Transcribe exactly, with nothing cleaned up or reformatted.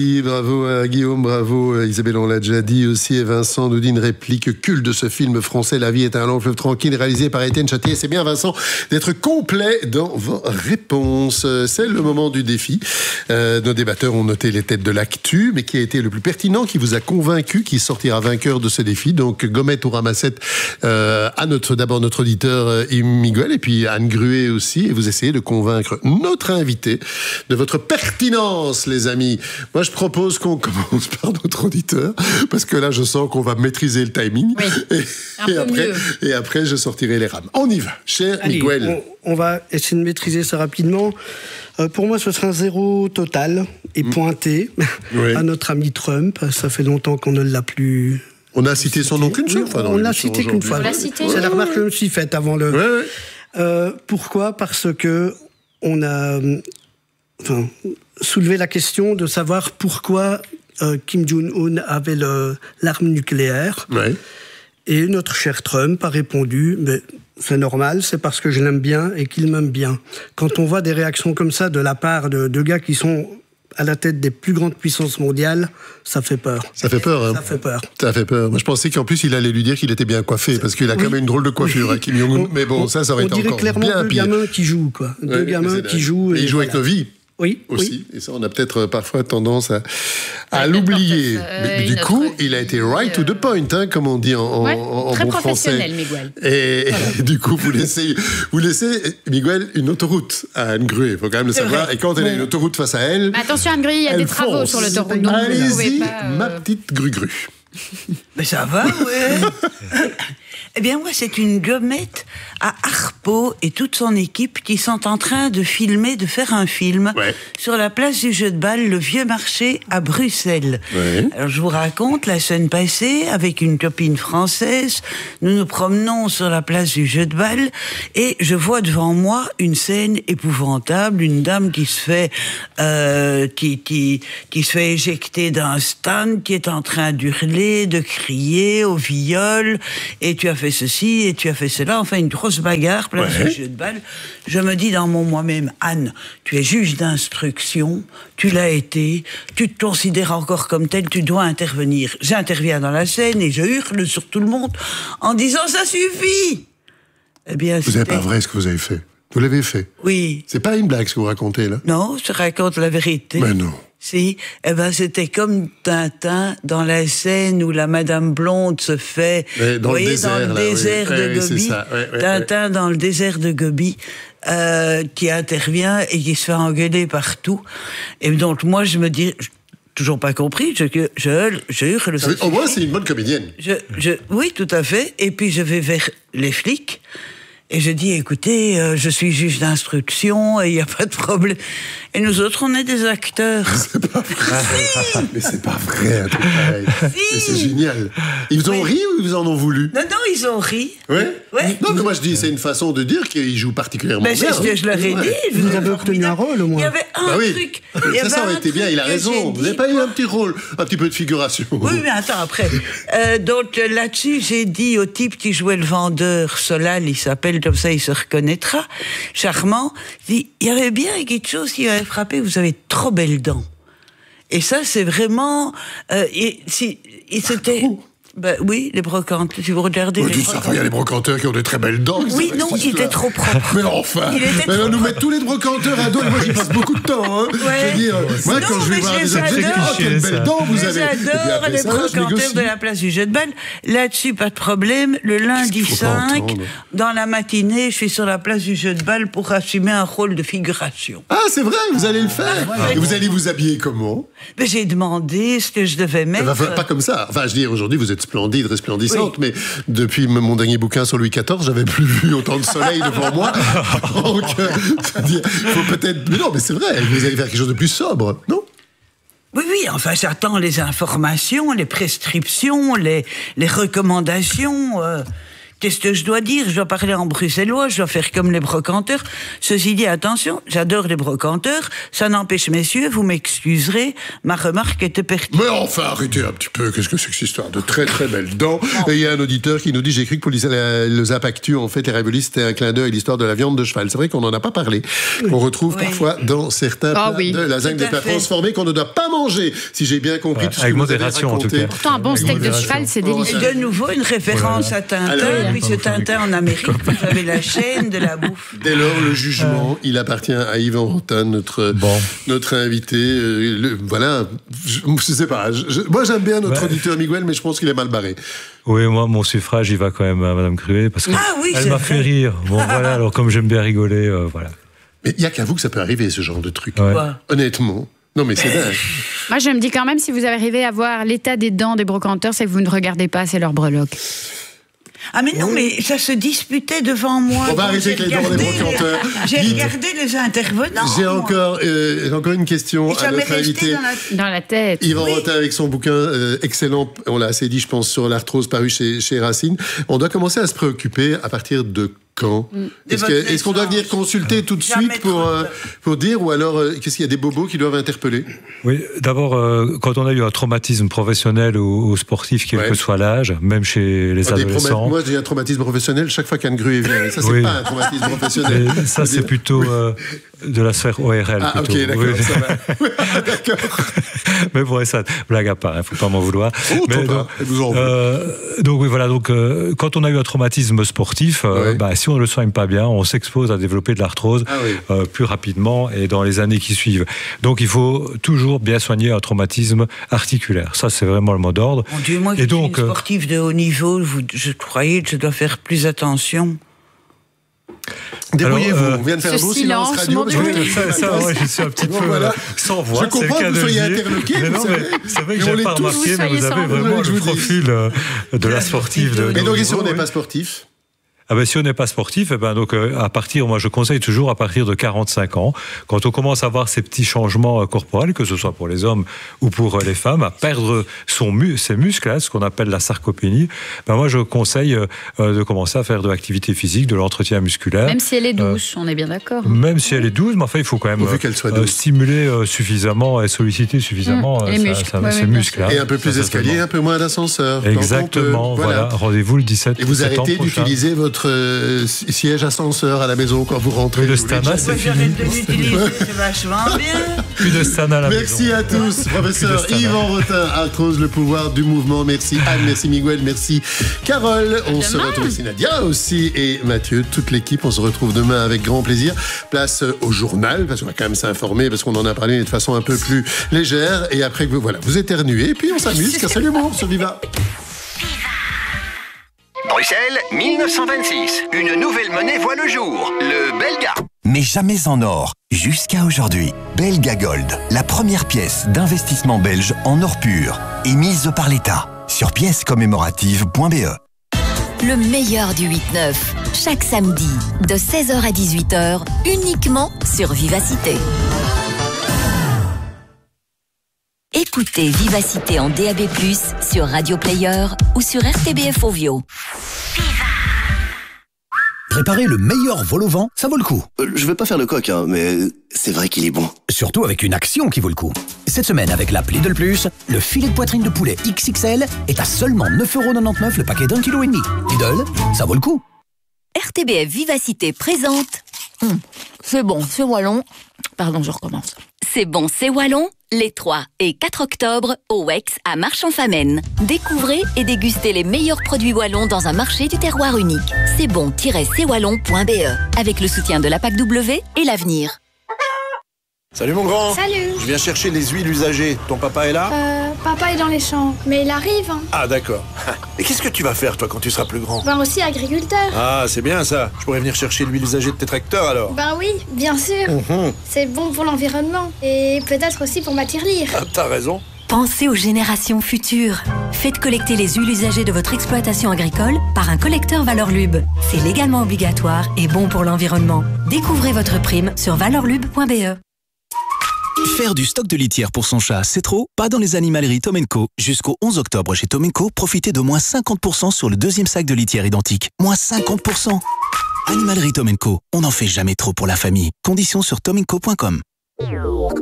Bravo à Guillaume, bravo à Isabelle, on l'a déjà dit aussi, et Vincent nous dit une réplique culte de ce film français, La vie est un long fleuve tranquille, réalisé par Étienne Châtier. C'est bien, Vincent, d'être complet dans vos réponses. C'est le moment du défi. Euh, nos débatteurs ont noté les têtes de l'actu, mais qui a été le plus pertinent, qui vous a convaincu, qui sortira vainqueur de ce défi. Donc, gommette ou ramassette euh, à notre, d'abord notre auditeur euh, Miguel, et puis Anne Gruet aussi, et vous essayez de convaincre notre invité de votre pertinence, les amis. Moi, je Je propose qu'on commence par notre auditeur, parce que là, je sens qu'on va maîtriser le timing. Oui, et, et, après, et après, je sortirai les rames. On y va, cher Allez, Miguel. On, on va essayer de maîtriser ça rapidement. Euh, pour moi, ce sera un zéro total et pointé oui. à notre ami Trump. Ça fait longtemps qu'on ne l'a plus... On a cité son nom qu'une seule fois. On l'a cité qu'une fois. On l'a cité. C'est la remarque que je me suis faite avant le... Ouais, ouais. Euh, pourquoi ? Parce que on a... Enfin, soulevé la question de savoir pourquoi euh, Kim Jong-un avait le, l'arme nucléaire. Ouais. Et notre cher Trump a répondu, mais c'est normal, c'est parce que je l'aime bien et qu'il m'aime bien. Quand on voit des réactions comme ça de la part de, de gars qui sont à la tête des plus grandes puissances mondiales, ça fait peur. Ça fait peur, hein. Ça fait peur. Ça fait peur. Moi, je pensais qu'en plus, il allait lui dire qu'il était bien coiffé, parce qu'il a oui. quand même une drôle de coiffure, oui. hein, Kim Jong-un. Mais bon, on, ça, ça aurait été encore bien pire. On dirait clairement deux gamins qui jouent, quoi. Ouais, deux gamins qui jouent. Et ils jouent avec nos vies. Oui, aussi. Oui. Et ça, on a peut-être parfois tendance à, à l'oublier. Mais du coup, vie, il a été right euh... to the point, hein, comme on dit en, en, ouais, en très bon français. Miguel. Et, voilà. et du coup, vous laissez, vous laissez, Miguel, une autoroute à Anne Gruet. Il faut quand même le C'est savoir. Vrai. Et quand elle a une autoroute face à elle... Mais attention, Anne Gruet, il y a des travaux fonce. sur l'autoroute. Allez-y, pas, euh... ma petite gru-gru. Mais ça va, ouais. Eh bien, moi, c'est une gommette à Harpo et toute son équipe qui sont en train de filmer, de faire un film ouais. sur la place du jeu de balle, le Vieux Marché à Bruxelles. Ouais. Alors, je vous raconte, la semaine passée, avec une copine française, nous nous promenons sur la place du jeu de balle et je vois devant moi une scène épouvantable, une dame qui se fait, euh, qui, qui, qui se fait éjecter d'un stand, qui est en train d'hurler, de crier au viol, et tu as fait ceci, et tu as fait cela, enfin une grosse bagarre, place ouais. du jeu de balle. Je me dis dans mon moi-même, Anne, tu es juge d'instruction, tu l'as été, tu te considères encore comme tel, tu dois intervenir. J'interviens dans la scène et je hurle sur tout le monde en disant, ça suffit. Eh bien, vous n'êtes pas vrai ce que vous avez fait. Vous l'avez fait. Oui. C'est pas une blague ce que vous racontez là. Non, je raconte la vérité. Mais non. Si, eh ben c'était comme Tintin dans la scène où la Madame Blonde se fait, dans vous voyez, le désert, dans le là, désert oui. de oui, Gobi, ouais, ouais, Tintin ouais. dans le désert de Gobi, euh, qui intervient et qui se fait engueuler partout. Et donc moi je me dis, toujours pas compris, je je je hurle. Oui, au moins c'est une bonne comédienne. Je, je, oui, tout à fait. Et puis je vais vers les flics. Et je dis, écoutez, euh, je suis juge d'instruction et il n'y a pas de problème. Et nous autres, on est des acteurs. C'est pas vrai. Mais c'est pas vrai, un truc pareil. Si. Mais c'est génial. Ils vous ont oui. ri ou ils vous en ont voulu? Non, non, ils ont ri. Ouais. Ouais. Non, mais moi je dis, c'est une façon de dire qu'ils jouent particulièrement ben, bien. C'est ce que je leur ai ouais. dit. Vous avez obtenu un rôle, au moins. Il y avait un bah oui. truc. Il ça, ça aurait été bien, il a raison. Vous n'avez pas eu un petit rôle, un petit peu de figuration. Oui, mais attends, après. euh, donc là-dessus, j'ai dit au type qui jouait le vendeur, Solal, il s'appelle, comme ça il se reconnaîtra, charmant, il dit, il y avait bien quelque chose qui m'avait frappé, vous avez trop belles dents. Et ça, c'est vraiment... Euh, et, si, et c'était... Ben oui, les brocantes. Si vous regardez. Oui, les ça, il y a les brocanteurs qui ont de très belles dents. Oui, non, il était trop propre. Mais enfin, mais on nous met tous les brocanteurs à dos. Moi, j'y passe beaucoup de temps. Hein. Ouais. Je veux dire, moi, non, quand je vais voir des objets, oh, quelles belles dents vous avez. J'adore les brocanteurs de la place du jeu de balle. Là-dessus, pas de problème. Le lundi cinq, dans la matinée, je suis sur la place du jeu de balle pour assumer un rôle de figuration. Ah, c'est vrai, vous allez le faire. Et vous allez vous habiller comment? Ben, j'ai demandé ce que je devais mettre. Enfin, pas comme ça. Enfin, je veux dire, aujourd'hui, vous êtes splendide, resplendissante, oui. Mais depuis mon dernier bouquin sur Louis quatorze, j'avais plus vu autant de soleil devant moi. Donc, euh, il faut peut-être... Mais non, mais c'est vrai, vous allez faire quelque chose de plus sobre, non? Oui, oui, enfin, j'attends les informations, les prescriptions, les, les recommandations... Euh... Qu'est-ce que je dois dire? Je dois parler en bruxellois, je dois faire comme les brocanteurs. Ceci dit, attention, j'adore les brocanteurs. Ça n'empêche, messieurs, vous m'excuserez, ma remarque était pertinente. Mais enfin, arrêtez un petit peu. Qu'est-ce que c'est que cette histoire de très très belles dents? Et il y a un auditeur qui nous dit, j'ai cru que pour le Zap Actu, en fait, les raviolis, c'était un clin d'œil à l'histoire de la viande de cheval. C'est vrai qu'on n'en a pas parlé. On retrouve oui. parfois dans certains plats oh, oui. de lasagne des plats transformés qu'on ne doit pas manger, si j'ai bien compris. Ouais, tout ce avec que modération, en tout cas. Pourtant, un bon steak de cheval, c'est délicieux. Et de nouveau, une référence voilà. à Tintin. Alors, puisque Tintin en Amérique, vous avez la chaîne de la bouffe. Dès lors, le jugement, il appartient à Yvan Rotin, notre, bon. notre invité. Euh, le, voilà, je, je sais pas. Je, je, moi, j'aime bien notre ouais. auditeur Miguel, mais je pense qu'il est mal barré. Oui, moi, mon suffrage, il va quand même à Madame Cruet, parce qu'elle ah, oui, m'a fait rire. Bon, voilà, alors comme j'aime bien rigoler, euh, voilà. Mais il n'y a qu'à vous que ça peut arriver, ce genre de truc. Ouais. Honnêtement. Non, mais c'est dingue. Moi, je me dis quand même, si vous arrivez à voir l'état des dents des brocanteurs, c'est que vous ne regardez pas assez leurs breloques. Ah mais non, oui. mais ça se disputait devant moi. On va arrêter avec les dents des brocanteurs. J'ai regardé les intervenants. J'ai encore, euh, encore une question à notre invité. Dans la... dans la tête. Yvan oui. Rotin avec son bouquin euh, excellent, on l'a assez dit, je pense, sur l'arthrose paru chez, chez Racine. On doit commencer à se préoccuper à partir de quand mm. Est-ce, que, est-ce qu'on doit venir consulter tout de Jamais suite pour, euh, pour dire, ou alors euh, qu'est-ce qu'il y a des bobos qui doivent interpeller? Oui, d'abord, euh, quand on a eu un traumatisme professionnel ou, ou sportif, quel ouais. que soit l'âge, même chez les ah, adolescents. Moi, j'ai un traumatisme professionnel chaque fois qu'un grue vient. Ça, c'est oui. pas un traumatisme professionnel. Mais ça, c'est plutôt euh, de la sphère O R L. Ah, plutôt. ok, d'accord, oui. ça va. D'accord. Mais pour ça, blague à part, il ne faut pas m'en vouloir. Oh, mais, donc, vous en euh, donc, oui, voilà, donc, euh, quand on a eu un traumatisme sportif, euh, ouais. bah, si on ne le soigne pas bien, on s'expose à développer de l'arthrose ah oui. euh, plus rapidement et dans les années qui suivent. Donc il faut toujours bien soigner un traumatisme articulaire. Ça, c'est vraiment le mot d'ordre. Mon Dieu, moi qui suis une sportive de haut niveau, vous, je croyais que je dois faire plus attention. Débrouillez-vous, euh, on vient de faire beau silence radio. Oui, ça, ça ouais, je suis un petit bon, peu voilà. sans voix. Je comprends que vous soyez interloqué. Mais non, mais c'est vrai que je n'ai pas remarqué, mais vous avez vraiment le profil de la sportive. Et donc, si on n'est pas sportif? Ah ben, si on n'est pas sportif, eh ben, donc, euh, à partir, moi je conseille toujours à partir de quarante-cinq ans, quand on commence à voir ces petits changements euh, corporels, que ce soit pour les hommes ou pour euh, les femmes, à perdre son mu- ses muscles, là, ce qu'on appelle la sarcopénie, ben, moi je conseille euh, de commencer à faire de l'activité physique, de l'entretien musculaire. Même si elle est douce, euh, on est bien d'accord. Même si elle est douce, mais enfin il faut quand même euh, stimuler euh, suffisamment et solliciter suffisamment mmh, euh, muscles. Ça, ça, ouais, ces ouais, muscles. Et un peu plus d'escalier, un peu moins d'ascenseur. Exactement, peut, voilà. voilà. Rendez-vous le dix-sept septembre. Et vous arrêtez d'utiliser votre Euh, siège ascenseur à la maison quand vous rentrez. Le Stana, c'est fini. C'est vachement bien. Plus de Stana à la merci maison. À tous, professeur Yvan Rotin, Arthrose, le pouvoir du mouvement. Merci Anne, merci Miguel, merci Carole. On demain. se retrouve ici, Nadia aussi et Mathieu, toute l'équipe. On se retrouve demain avec grand plaisir. Place au journal, parce qu'on va quand même s'informer, parce qu'on en a parlé de façon un peu plus légère. Et après, vous, voilà, vous éternuez, et puis on s'amuse, car c'est l'humour sur Viva. Bruxelles, mille neuf cent vingt-six. Une nouvelle monnaie voit le jour, le Belga. Mais jamais en or, jusqu'à aujourd'hui. Belga Gold, la première pièce d'investissement belge en or pur, émise par l'État. Sur pièces commémoratives point b e. Le meilleur du huit neuf, chaque samedi, de seize heures à dix-huit heures, uniquement sur Vivacité. Écoutez Vivacité en D A B plus, sur Radio Player ou sur R T B F Ovio. Préparer le meilleur vol au vent, ça vaut le coup. Euh, je veux pas faire le coq, hein, mais c'est vrai qu'il est bon. Surtout avec une action qui vaut le coup. Cette semaine, avec l'app Lidl Plus, le filet de poitrine de poulet X X L est à seulement neuf euros quatre-vingt-dix-neuf le paquet d'un kilo et demi. Lidl, ça vaut le coup. R T B F Vivacité présente. Hum, c'est bon, c'est wallon. Pardon, je recommence. C'est bon, c'est wallon. Les trois et quatre octobre, au Wex à Marchand-Famenne. Découvrez et dégustez les meilleurs produits wallons dans un marché du terroir unique. C'est bon tiret c wallon point b e avec le soutien de la P A C W et l'avenir. Salut mon grand. Salut. Je viens chercher les huiles usagées. Ton papa est là? Euh, papa est dans les champs, mais il arrive. Hein. Ah d'accord. Et qu'est-ce que tu vas faire toi quand tu seras plus grand? Ben aussi agriculteur. Ah c'est bien ça. Je pourrais venir chercher l'huile usagée de tes tracteurs alors? Ben oui, bien sûr. Mmh. C'est bon pour l'environnement et peut-être aussi pour ma tirelire. Ah, t'as raison. Pensez aux générations futures. Faites collecter les huiles usagées de votre exploitation agricole par un collecteur Valorlub. C'est légalement obligatoire et bon pour l'environnement. Découvrez votre prime sur valorlub point b e. Faire du stock de litière pour son chat, c'est trop? Pas dans les animaleries Tom and Co. Jusqu'au onze octobre chez Tom and Co, profitez de moins cinquante pour cent sur le deuxième sac de litière identique. Moins cinquante pour cent. Animalerie Tom and Co. On n'en fait jamais trop pour la famille. Conditions sur tom and co point com.